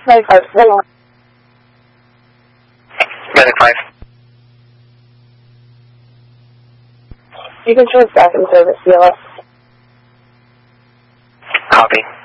95, Medic 5. you can choose back in service, CLS. Copy.